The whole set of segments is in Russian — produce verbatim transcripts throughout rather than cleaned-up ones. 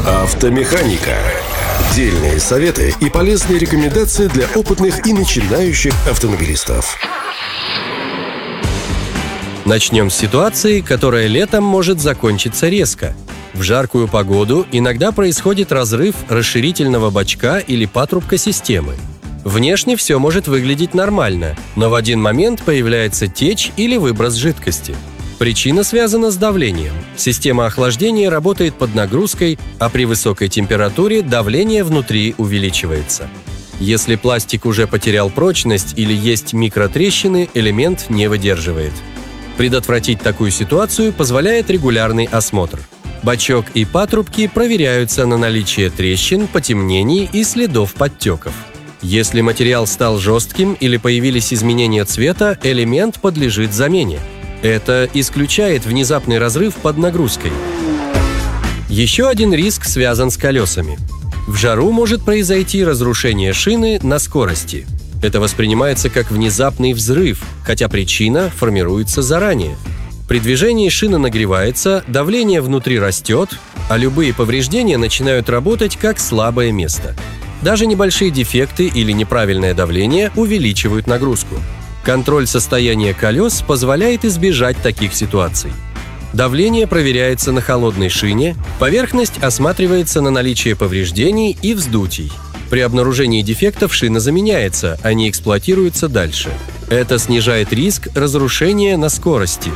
Автомеханика. Дельные советы и полезные рекомендации для опытных и начинающих автомобилистов. Начнем с ситуации, которая летом может закончиться резко. В жаркую погоду иногда происходит разрыв расширительного бачка или патрубка системы. Внешне все может выглядеть нормально, но в один момент появляется течь или выброс жидкости. Причина связана с давлением. Система охлаждения работает под нагрузкой, а при высокой температуре давление внутри увеличивается. Если пластик уже потерял прочность или есть микротрещины, элемент не выдерживает. Предотвратить такую ситуацию позволяет регулярный осмотр. Бачок и патрубки проверяются на наличие трещин, потемнений и следов подтеков. Если материал стал жестким или появились изменения цвета, элемент подлежит замене. Это исключает внезапный разрыв под нагрузкой. Еще один риск связан с колесами. В жару может произойти разрушение шины на скорости. Это воспринимается как внезапный взрыв, хотя причина формируется заранее. При движении шина нагревается, давление внутри растет, а любые повреждения начинают работать как слабое место. Даже небольшие дефекты или неправильное давление увеличивают нагрузку. Контроль состояния колес позволяет избежать таких ситуаций. Давление проверяется на холодной шине, поверхность осматривается на наличие повреждений и вздутий. При обнаружении дефектов шина заменяется, а не эксплуатируется дальше. Это снижает риск разрушения на скорости.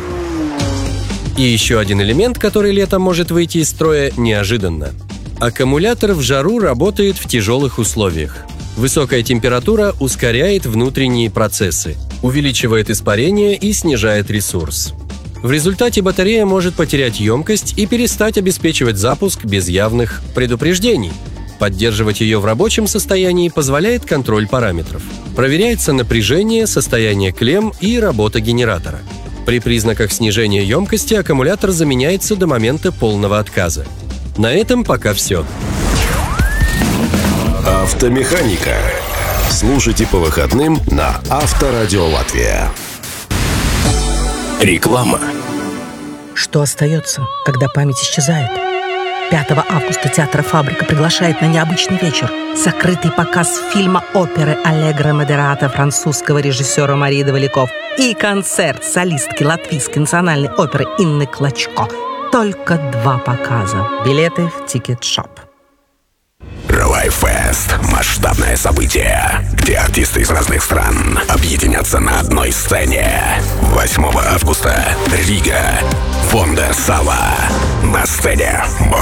И еще один элемент, который летом может выйти из строя неожиданно. Аккумулятор в жару работает в тяжелых условиях. Высокая температура ускоряет внутренние процессы, увеличивает испарение и снижает ресурс. В результате батарея может потерять емкость и перестать обеспечивать запуск без явных предупреждений. Поддерживать ее в рабочем состоянии позволяет контроль параметров. Проверяется напряжение, состояние клемм и работа генератора. При признаках снижения емкости аккумулятор заменяется до момента полного отказа. На этом пока все. Автомеханика. Слушайте по выходным на Авторадио Латвия. Реклама. Что остается, когда память исчезает? пятого августа театр «Фабрика» приглашает на необычный вечер. Закрытый показ фильма оперы Аллегро Модерато французского режиссера Марии Доваляков и концерт солистки Латвийской национальной оперы Инны Клочко. Только два показа. Билеты в Тикет-шоп. Релайфест – масштабное событие, где артисты из разных стран объединятся на одной сцене. восьмого августа. Рига. Фонда Сала. На сцене